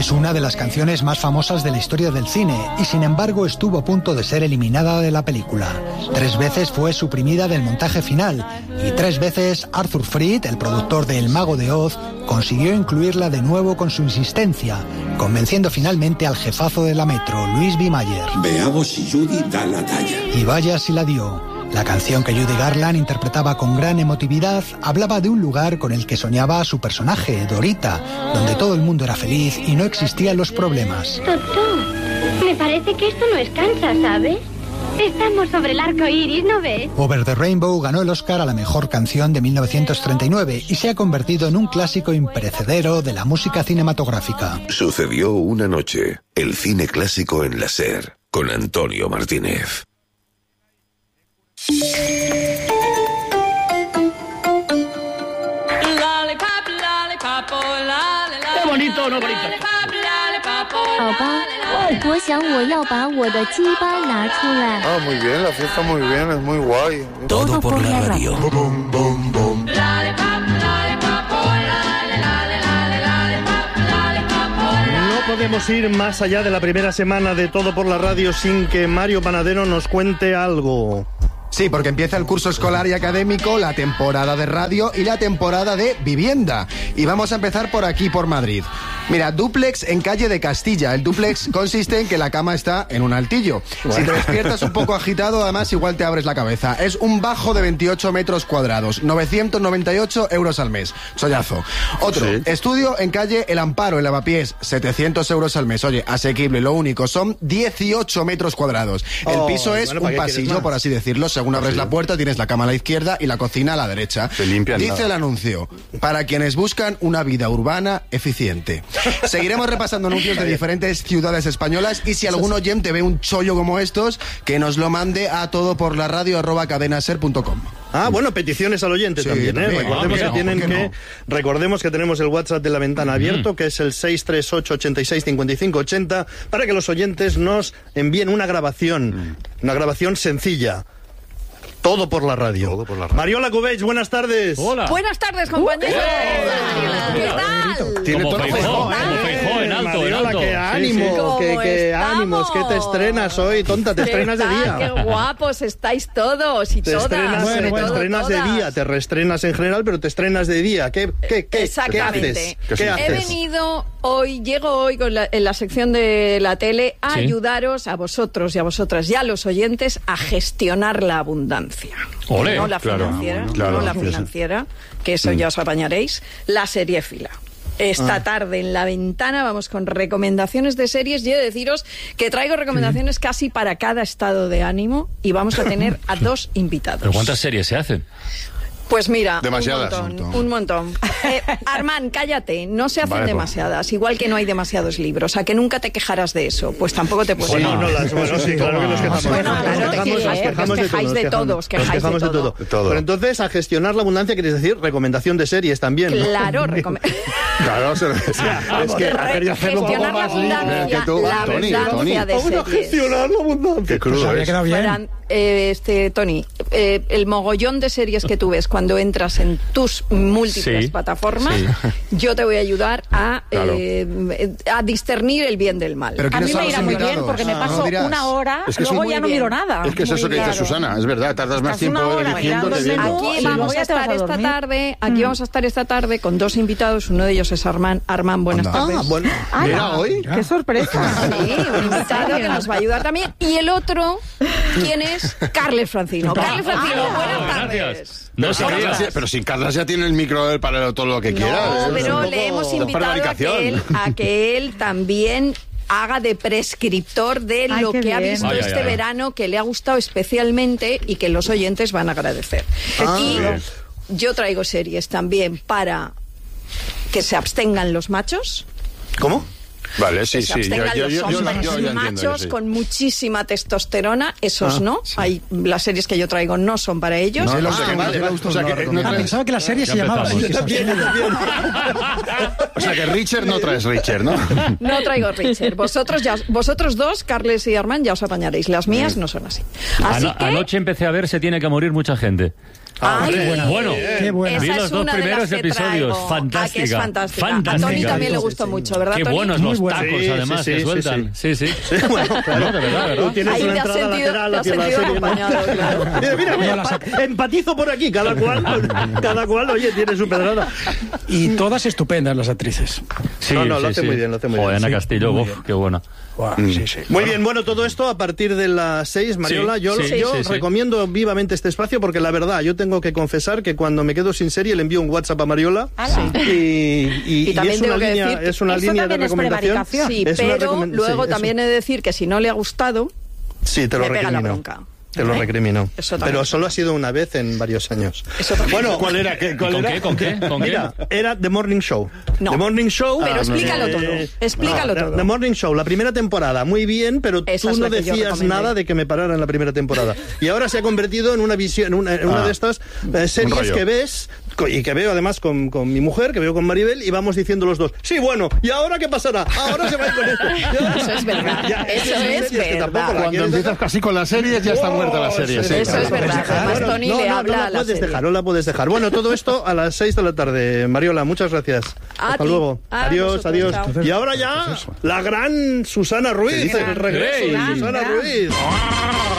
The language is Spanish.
Es una de las canciones más famosas de la historia del cine y sin embargo estuvo a punto de ser eliminada de la película. 3 veces fue suprimida del montaje final y 3 veces Arthur Freed, el productor de El Mago de Oz, consiguió incluirla de nuevo con su insistencia, convenciendo finalmente al jefazo de la Metro, Louis B. Mayer. Veamos si Judy da la talla. Y vaya si la dio. La canción que Judy Garland interpretaba con gran emotividad hablaba de un lugar con el que soñaba su personaje, Dorita, donde todo el mundo era feliz y no existían los problemas. Doctor, me parece que esto no es Kansas, ¿sabes? Estamos sobre el arco iris, ¿no ves? Over the Rainbow ganó el Oscar a la mejor canción de 1939 y se ha convertido en un clásico imperecedero de la música cinematográfica. Sucedió una noche, el cine clásico en la SER, con Antonio Martínez. ¡Qué bonito, no bonito! 宝宝，我想我要把我的鸡巴拿出来。 Ah, muy bien, la fiesta muy bien, es muy guay. Todo por la radio. No podemos ir más allá de la primera semana de Todo por la Radio sin que Mario Panadero nos cuente algo. Sí, porque empieza el curso escolar y académico, la temporada de radio y la temporada de vivienda. Y vamos a empezar por aquí, por Madrid. Mira, dúplex en calle de Castilla. El dúplex consiste en que la cama está en un altillo. Bueno. Si te despiertas un poco agitado, además igual te abres la cabeza. Es un bajo de 28 metros cuadrados, 998 euros al mes. Sollazo. Otro, sí. Estudio en calle El Amparo, en Lavapiés, 700 euros al mes. Oye, asequible. Lo único, son 18 metros cuadrados. El piso es un pasillo, por así decirlo. Según abres la puerta, tienes la cama a la izquierda y la cocina a la derecha. Dice el anuncio, para quienes buscan una vida urbana eficiente. Seguiremos repasando anuncios de diferentes ciudades españolas y si algún oyente ve un chollo como estos, que nos lo mande a todoporlaradio@cadenaser.com. Ah, bueno, peticiones al oyente, sí, también, ¿eh? Recordemos que tenemos el WhatsApp de La Ventana abierto, que es el 638 86 55 80, para que los oyentes nos envíen una grabación sencilla. Todo por la radio. Todo por la radio. Mariola Cubells, buenas tardes. Hola. Buenas tardes, compañeros. ¿Qué tal? Tiene todo Feijó en alto. Mariola, qué ánimo, qué ánimos, que te estrenas hoy, tonta, te estrenas de día. Qué guapos estáis todos y todas. Te estrenas de día, te reestrenas en general, pero te estrenas de día. ¿Qué haces? Llego hoy en la sección de la tele a ayudaros a vosotros y a vosotras y a los oyentes a gestionar la abundancia. Olé, no la financiera, que eso ya os apañaréis, la seriéfila. Esta tarde en La Ventana vamos con recomendaciones de series y he de deciros que traigo recomendaciones casi para cada estado de ánimo y vamos a tener a 2 invitados. ¿Pero cuántas series se hacen? Pues mira, demasiadas. Un montón. Armand, cállate, no se hacen demasiadas, igual que no hay demasiados libros, a que nunca te quejarás de eso, pues tampoco te puedes... Sí, claro que nos quejamos. Bueno, claro, os quejáis de todo. Pero entonces, a gestionar la abundancia, quieres decir recomendación de series también, ¿no? Claro, claro, es que hacerlo un poco más libre que tú, Tony. Vamos a gestionar la abundancia. Qué crudo es. Tony, el mogollón de series que tú ves cuando entras en tus múltiples plataformas, yo te voy a ayudar a discernir el bien del mal. A mí me irá muy bien porque me paso una hora, luego ya no miro nada. Es que es eso que dice Susana, es verdad, tardas más tiempo eligiendo. Aquí vamos a estar esta tarde con 2 invitados, uno de ellos es Armand. Armand, buenas tardes. ¿Era hoy? ¡Qué sorpresa! Sí, un invitado que nos va a ayudar también. Y el otro, ¿quién es? Carles Francino. Carles Francino, buenas tardes. No sabía. Pero si Carles ya tiene el micro para todo lo que quiera. No, pero le hemos invitado a que él también haga de prescriptor de lo que ha visto este verano, que le ha gustado especialmente y que los oyentes van a agradecer. Y yo traigo series también para que se abstengan los machos. ¿Cómo? Vale, sí, se abstengan los hombres machos con muchísima testosterona, esos no. Las series que yo traigo no son para ellos. Pensaba que la serie se llamaba así. O sea que Richard no traes Richard, ¿no? No traigo Richard. Vosotros dos, Carles y Armand, ya os apañaréis. Las mías no son así. Anoche empecé a ver Se tiene que morir mucha gente. Bueno, esa vi es los dos una de primeros las que episodios. traigo. Fantástica. Que es fantástica. Fantástica. A Tony también le gustó mucho, ¿verdad, Qué Tony? buenos los tacos, además, que sueltan. Sí. Bueno, claro. No, de verdad. Tú tienes Ahí una te has entrada sentido, lateral te has hacia la sentido serie, ¿no? acompañado, claro. Mira, empatizo por aquí, cada cual, oye, tiene su pedrada. Y todas estupendas las actrices. Sí, lo hace muy bien, lo hace muy bien. Ana Castillo, qué buena. Muy bien, bueno, todo esto a partir de las 6, Mariola, yo recomiendo vivamente este espacio porque la verdad, yo tengo que confesar que cuando me quedo sin serie le envío un WhatsApp a Mariola y es una línea de recomendación. Sí, pero luego también he de decir que si no le ha gustado, te lo pega la bronca. Te lo recrimino. Pero solo ha sido una vez en varios años. Bueno, ¿cuál era? ¿Con qué? Mira, era The Morning Show. No. The Morning Show. Pero explícalo todo. Explícalo todo. The Morning Show, la primera temporada, muy bien, pero esa tú no decías nada de que me parara en la primera temporada. Y ahora se ha convertido en una visión, en una de estas series que ves y que veo además con mi mujer, que veo con Maribel, y vamos diciendo los dos, sí, bueno, ¿y ahora qué pasará? Ahora se va a ir con esto. Eso es verdad. Eso es verdad. Cuando empiezas casi con las series ya está muerta la serie. Eso es verdad. Además, Tony le habla a la serie. No la puedes dejar. Bueno, todo esto a las 6 de la tarde. Mariola, muchas gracias. Hasta luego. Adiós. Chao. Y ahora ya, la gran Susana Ruiz. El regreso de Susana Ruiz.